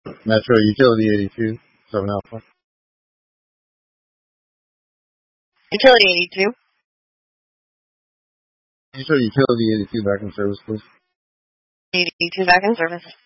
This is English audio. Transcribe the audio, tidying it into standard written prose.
Metro Utility 82, 7 Alpha. Utility 82. Metro Utility 82 back in service, please. 82 back in service.